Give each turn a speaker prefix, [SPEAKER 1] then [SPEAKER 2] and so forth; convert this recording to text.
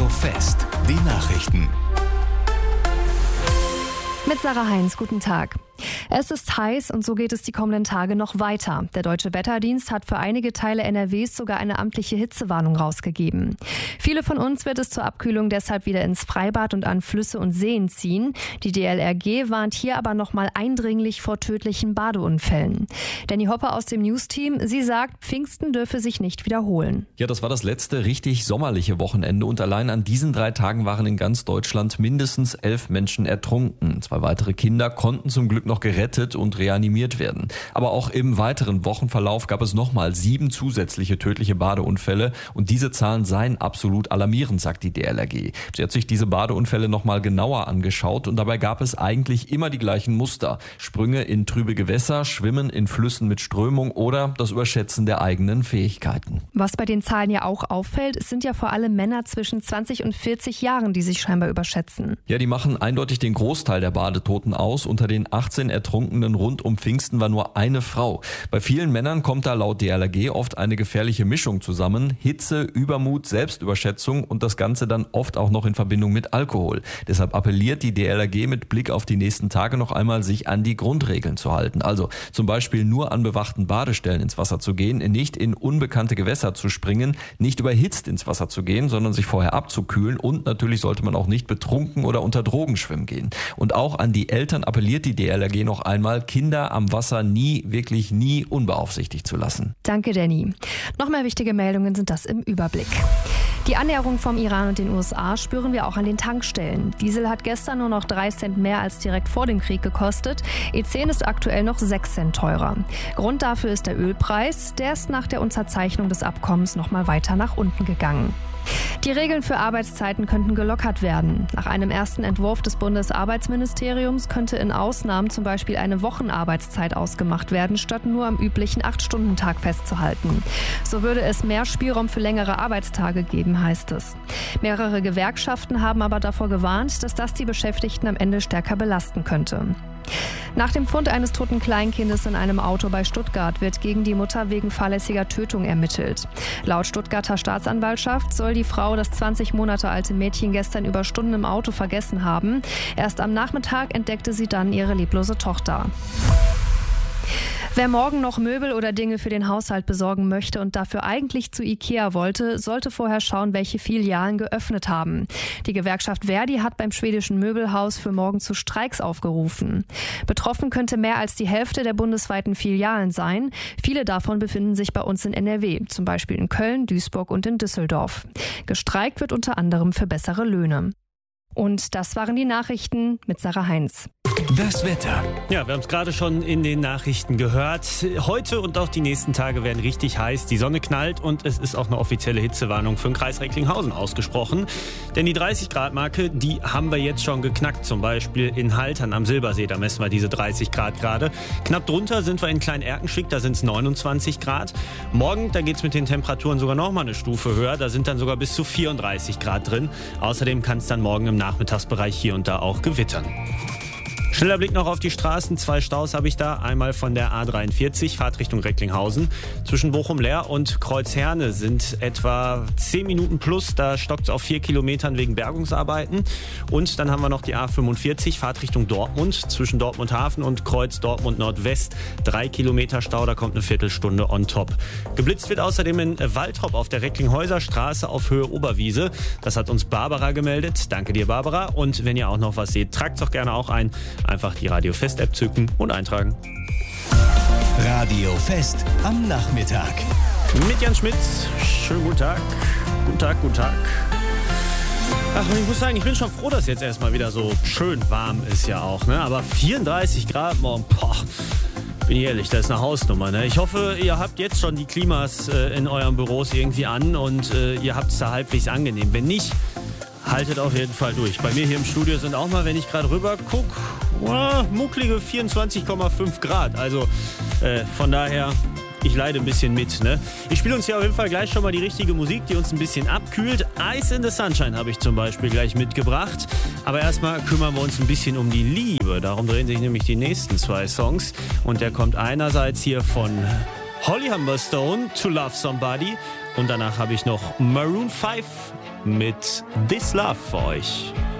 [SPEAKER 1] Fest, die Nachrichten.
[SPEAKER 2] Mit Sarah Heinz, guten Tag. Es ist heiß und so geht es die kommenden Tage noch weiter. Der Deutsche Wetterdienst hat für einige Teile NRWs sogar eine amtliche Hitzewarnung rausgegeben. Viele von uns wird es zur Abkühlung deshalb wieder ins Freibad und an Flüsse und Seen ziehen. Die DLRG warnt hier aber nochmal eindringlich vor tödlichen Badeunfällen. Danny Hopper aus dem News-Team, sie sagt, Pfingsten dürfe sich nicht wiederholen.
[SPEAKER 3] Ja, das war das letzte richtig sommerliche Wochenende und allein an diesen 3 Tagen waren in ganz Deutschland mindestens 11 Menschen ertrunken. 2 weitere Kinder konnten zum Glück noch gerettet und reanimiert werden. Aber auch im weiteren Wochenverlauf gab es nochmal 7 zusätzliche tödliche Badeunfälle und diese Zahlen seien absolut alarmierend, sagt die DLRG. Sie hat sich diese Badeunfälle nochmal genauer angeschaut und dabei gab es eigentlich immer die gleichen Muster. Sprünge in trübe Gewässer, Schwimmen in Flüssen mit Strömung oder das Überschätzen der eigenen Fähigkeiten.
[SPEAKER 2] Was bei den Zahlen ja auch auffällt, es sind ja vor allem Männer zwischen 20 und 40 Jahren, die sich scheinbar überschätzen.
[SPEAKER 3] Ja, die machen eindeutig den Großteil der Badetoten aus. Unter den 18 Ertrunkenen rund um Pfingsten war nur eine Frau. Bei vielen Männern kommt da laut DLRG oft eine gefährliche Mischung zusammen. Hitze, Übermut, Selbstüberschätzung und das Ganze dann oft auch noch in Verbindung mit Alkohol. Deshalb appelliert die DLRG mit Blick auf die nächsten Tage noch einmal, sich an die Grundregeln zu halten. Also zum Beispiel nur an bewachten Badestellen ins Wasser zu gehen, nicht in unbekannte Gewässer zu springen, nicht überhitzt ins Wasser zu gehen, sondern sich vorher abzukühlen und natürlich sollte man auch nicht betrunken oder unter Drogen schwimmen gehen. Und auch an die Eltern appelliert die DLRG noch einmal, Kinder am Wasser nie, wirklich nie unbeaufsichtigt zu lassen.
[SPEAKER 2] Danke, Danny. Noch mehr wichtige Meldungen sind das im Überblick. Die Annäherung vom Iran und den USA spüren wir auch an den Tankstellen. Diesel hat gestern nur noch 3 Cent mehr als direkt vor dem Krieg gekostet. E10 ist aktuell noch 6 Cent teurer. Grund dafür ist der Ölpreis. Der ist nach der Unterzeichnung des Abkommens noch mal weiter nach unten gegangen. Die Regeln für Arbeitszeiten könnten gelockert werden. Nach einem ersten Entwurf des Bundesarbeitsministeriums könnte in Ausnahmen zum Beispiel eine Wochenarbeitszeit ausgemacht werden, statt nur am üblichen 8-Stunden-Tag festzuhalten. So würde es mehr Spielraum für längere Arbeitstage geben, heißt es. Mehrere Gewerkschaften haben aber davor gewarnt, dass das die Beschäftigten am Ende stärker belasten könnte. Nach dem Fund eines toten Kleinkindes in einem Auto bei Stuttgart wird gegen die Mutter wegen fahrlässiger Tötung ermittelt. Laut Stuttgarter Staatsanwaltschaft soll die Frau das 20 Monate alte Mädchen gestern über Stunden im Auto vergessen haben. Erst am Nachmittag entdeckte sie dann ihre leblose Tochter. Wer morgen noch Möbel oder Dinge für den Haushalt besorgen möchte und dafür eigentlich zu IKEA wollte, sollte vorher schauen, welche Filialen geöffnet haben. Die Gewerkschaft Verdi hat beim schwedischen Möbelhaus für morgen zu Streiks aufgerufen. Betroffen könnte mehr als die Hälfte der bundesweiten Filialen sein. Viele davon befinden sich bei uns in NRW, zum Beispiel in Köln, Duisburg und in Düsseldorf. Gestreikt wird unter anderem für bessere Löhne. Und das waren die Nachrichten mit Sarah Heinz.
[SPEAKER 1] Das Wetter.
[SPEAKER 4] Ja, wir haben es gerade schon in den Nachrichten gehört. Heute und auch die nächsten Tage werden richtig heiß. Die Sonne knallt und es ist auch eine offizielle Hitzewarnung für den Kreis Recklinghausen ausgesprochen. Denn die 30-Grad-Marke, die haben wir jetzt schon geknackt. Zum Beispiel in Haltern am Silbersee, da messen wir diese 30 Grad gerade. Knapp drunter sind wir in Klein-Erkenschwick, da sind es 29 Grad. Morgen, da geht es mit den Temperaturen sogar noch mal eine Stufe höher. Da sind dann sogar bis zu 34 Grad drin. Außerdem kann es dann morgen im Nachmittagsbereich hier und da auch gewittern. Schneller Blick noch auf die Straßen. 2 Staus habe ich da. Einmal von der A43, Fahrtrichtung Recklinghausen. Zwischen Bochum-Leer und Kreuzherne sind etwa 10 Minuten plus. Da stockt es auf 4 Kilometern wegen Bergungsarbeiten. Und dann haben wir noch die A45, Fahrtrichtung Dortmund. Zwischen Dortmund-Hafen und Kreuz Dortmund-Nordwest. 3 Kilometer Stau, da kommt eine Viertelstunde on top. Geblitzt wird außerdem in Waltrop auf der Recklinghäuser Straße auf Höhe Oberwiese. Das hat uns Barbara gemeldet. Danke dir, Barbara. Und wenn ihr auch noch was seht, tragt es doch gerne auch ein. Einfach die Radio Fest App zücken und eintragen.
[SPEAKER 1] Radio Fest am Nachmittag.
[SPEAKER 4] Mit Jan Schmitz. Schönen guten Tag. Guten Tag, guten Tag. Ach, und ich muss sagen, ich bin schon froh, dass jetzt erstmal wieder so schön warm ist ja auch, ne? Aber 34 Grad morgen, boah. Bin ich ehrlich, das ist eine Hausnummer. Ne? Ich hoffe, ihr habt jetzt schon die Klimas in euren Büros irgendwie an und ihr habt es da halbwegs angenehm. Wenn nicht, haltet auf jeden Fall durch. Bei mir hier im Studio sind auch mal, wenn ich gerade rüber gucke, mucklige 24,5 Grad. Also von daher, ich leide ein bisschen mit. Ne? Ich spiele uns hier auf jeden Fall gleich schon mal die richtige Musik, die uns ein bisschen abkühlt. Ice in the Sunshine habe ich zum Beispiel gleich mitgebracht. Aber erstmal kümmern wir uns ein bisschen um die Liebe. Darum drehen sich nämlich die nächsten 2 Songs. Und der kommt einerseits hier von Holly Humberstone, To Love Somebody. Und danach habe ich noch Maroon 5 mit This Love für euch.